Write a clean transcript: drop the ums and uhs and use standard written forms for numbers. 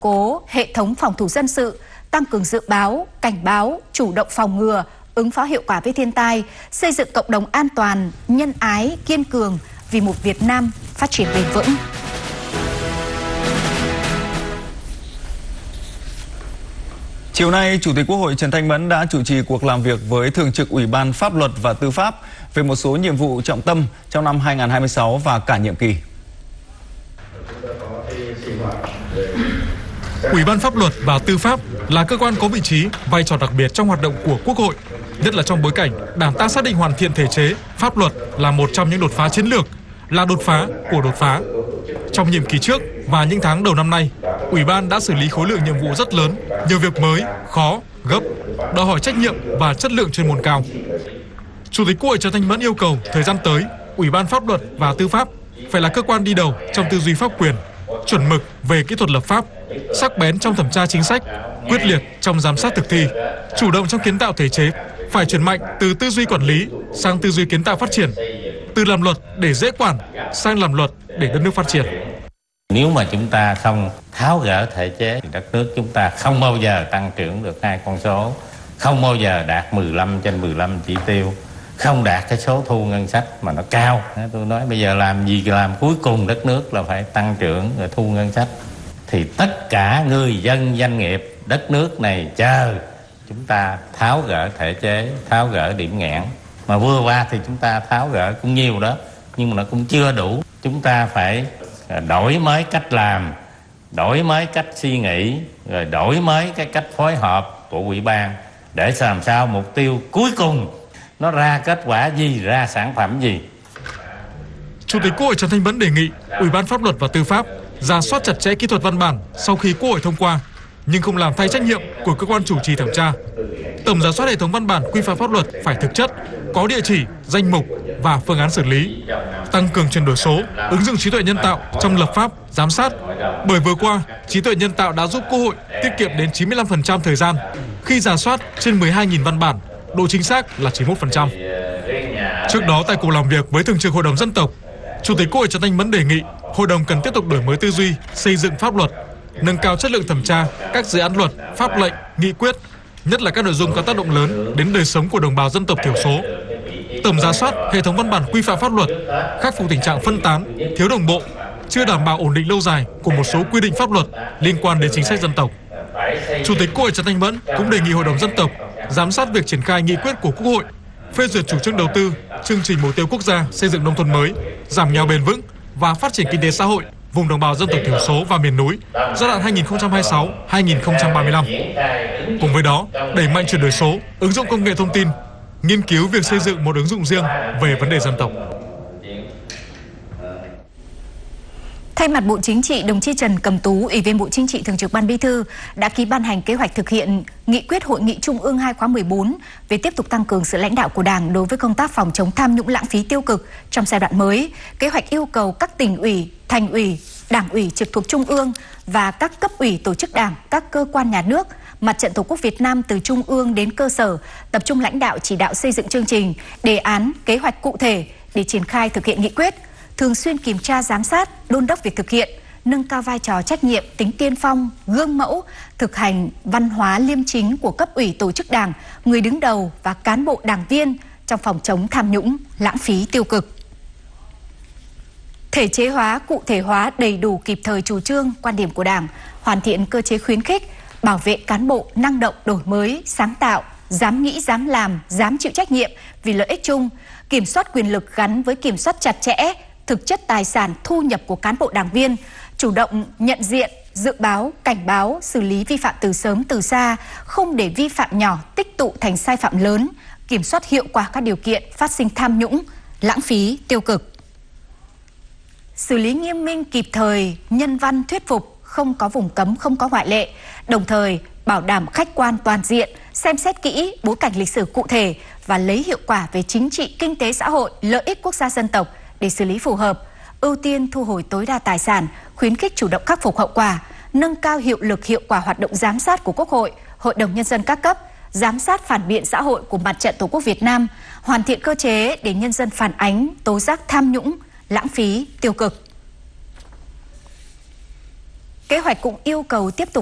cố hệ thống phòng thủ dân sự, tăng cường dự báo, cảnh báo, chủ động phòng ngừa, ứng phó hiệu quả với thiên tai, xây dựng cộng đồng an toàn, nhân ái, kiên cường vì một Việt Nam phát triển bền vững. Chiều nay, Chủ tịch Quốc hội Trần Thanh Mẫn đã chủ trì cuộc làm việc với Thường trực Ủy ban Pháp luật và Tư pháp về một số nhiệm vụ trọng tâm trong năm 2026 và cả nhiệm kỳ. Ủy ban Pháp luật và Tư pháp là cơ quan có vị trí, vai trò đặc biệt trong hoạt động của Quốc hội, nhất là trong bối cảnh Đảng ta xác định hoàn thiện thể chế, pháp luật là một trong những đột phá chiến lược, là đột phá của đột phá. Trong nhiệm kỳ trước và những tháng đầu năm nay, Ủy ban đã xử lý khối lượng nhiệm vụ rất lớn, nhiều việc mới, khó, gấp, đòi hỏi trách nhiệm và chất lượng chuyên môn cao. Chủ tịch Quốc hội Trần Thanh Mẫn yêu cầu thời gian tới, Ủy ban Pháp luật và Tư pháp phải là cơ quan đi đầu trong tư duy pháp quyền, chuẩn mực về kỹ thuật lập pháp, sắc bén trong thẩm tra chính sách, quyết liệt trong giám sát thực thi, chủ động trong kiến tạo thể chế, phải chuyển mạnh từ tư duy quản lý sang tư duy kiến tạo phát triển, từ làm luật để dễ quản sang làm luật để đất nước phát triển. Nếu mà chúng ta không tháo gỡ thể chế thì đất nước chúng ta không bao giờ tăng trưởng được 2 con số, không bao giờ đạt 15 trên 15 chỉ tiêu, không đạt cái số thu ngân sách mà nó cao. Tôi nói bây giờ làm gì làm, cuối cùng đất nước là phải tăng trưởng rồi thu ngân sách. Thì tất cả người dân doanh nghiệp đất nước này chờ chúng ta tháo gỡ thể chế, tháo gỡ điểm nghẽn. Mà vừa qua thì chúng ta tháo gỡ cũng nhiều đó, nhưng mà nó cũng chưa đủ. Chúng ta phải đổi mới cách làm, đổi mới cách suy nghĩ, rồi đổi mới cái cách phối hợp của Ủy ban để làm sao mục tiêu cuối cùng nó ra kết quả gì, ra sản phẩm gì. Chủ tịch Quốc hội Trần Thanh Mẫn đề nghị Ủy ban Pháp luật và Tư pháp rà soát chặt chẽ kỹ thuật văn bản sau khi Quốc hội thông qua, nhưng không làm thay trách nhiệm của cơ quan chủ trì thẩm tra. Tổng rà soát hệ thống văn bản quy phạm pháp luật phải thực chất, có địa chỉ, danh mục và phương án xử lý. Tăng cường chuyển đổi số, ứng dụng trí tuệ nhân tạo trong lập pháp, giám sát. Bởi vừa qua, trí tuệ nhân tạo đã giúp Quốc hội tiết kiệm đến 95% thời gian. Khi rà soát trên 12.000 văn bản, độ chính xác là 91%. Trước đó tại cuộc làm việc với Thường trực Hội đồng Dân tộc, Chủ tịch Quốc hội Trần Thanh Mẫn đề nghị Hội đồng cần tiếp tục đổi mới tư duy, xây dựng pháp luật, nâng cao chất lượng thẩm tra các dự án luật, pháp lệnh, nghị quyết, nhất là các nội dung có tác động lớn đến đời sống của đồng bào dân tộc thiểu số. Tổng rà soát hệ thống văn bản quy phạm pháp luật, khắc phục tình trạng phân tán, thiếu đồng bộ, chưa đảm bảo ổn định lâu dài của một số quy định pháp luật liên quan đến chính sách dân tộc. Chủ tịch Quốc hội Trần Thanh Mẫn cũng đề nghị Hội đồng Dân tộc giám sát việc triển khai nghị quyết của Quốc hội, phê duyệt chủ trương đầu tư, chương trình mục tiêu quốc gia xây dựng nông thôn mới, giảm nghèo bền vững và phát triển kinh tế xã hội vùng đồng bào dân tộc thiểu số và miền núi giai đoạn 2026-2035. Cùng với đó, đẩy mạnh chuyển đổi số, ứng dụng công nghệ thông tin, nghiên cứu việc xây dựng một ứng dụng riêng về vấn đề dân tộc. Thay mặt Bộ Chính trị, đồng chí Trần Cẩm Tú, Ủy viên Bộ Chính trị, Thường trực Ban Bí thư đã ký ban hành kế hoạch thực hiện nghị quyết Hội nghị Trung ương 2 khóa 14 về tiếp tục tăng cường sự lãnh đạo của Đảng đối với công tác phòng chống tham nhũng lãng phí tiêu cực trong giai đoạn mới. Kế hoạch yêu cầu các tỉnh ủy, thành ủy, đảng ủy trực thuộc Trung ương và các cấp ủy tổ chức Đảng, các cơ quan nhà nước, Mặt trận Tổ quốc Việt Nam từ Trung ương đến cơ sở tập trung lãnh đạo chỉ đạo xây dựng chương trình, đề án, kế hoạch cụ thể để triển khai thực hiện nghị quyết, thường xuyên kiểm tra giám sát, đôn đốc việc thực hiện, nâng cao vai trò trách nhiệm, tính tiên phong, gương mẫu, thực hành văn hóa liêm chính của cấp ủy tổ chức Đảng, người đứng đầu và cán bộ đảng viên trong phòng chống tham nhũng, lãng phí tiêu cực. Thể chế hóa, cụ thể hóa đầy đủ kịp thời chủ trương, quan điểm của Đảng, hoàn thiện cơ chế khuyến khích, bảo vệ cán bộ năng động, đổi mới, sáng tạo, dám nghĩ, dám làm, dám chịu trách nhiệm vì lợi ích chung, kiểm soát quyền lực gắn với kiểm soát chặt chẽ thực chất tài sản thu nhập của cán bộ đảng viên, chủ động nhận diện, dự báo, cảnh báo, xử lý vi phạm từ sớm từ xa, không để vi phạm nhỏ tích tụ thành sai phạm lớn, kiểm soát hiệu quả các điều kiện phát sinh tham nhũng, lãng phí, tiêu cực. Xử lý nghiêm minh kịp thời, nhân văn thuyết phục, không có vùng cấm, không có ngoại lệ, đồng thời bảo đảm khách quan toàn diện, xem xét kỹ bối cảnh lịch sử cụ thể và lấy hiệu quả về chính trị, kinh tế xã hội, lợi ích quốc gia dân tộc để xử lý phù hợp, ưu tiên thu hồi tối đa tài sản, khuyến khích chủ động khắc phục hậu quả, nâng cao hiệu lực hiệu quả hoạt động giám sát của Quốc hội, Hội đồng Nhân dân các cấp, giám sát phản biện xã hội của Mặt trận Tổ quốc Việt Nam, hoàn thiện cơ chế để nhân dân phản ánh, tố giác tham nhũng, lãng phí, tiêu cực. Kế hoạch cũng yêu cầu tiếp tục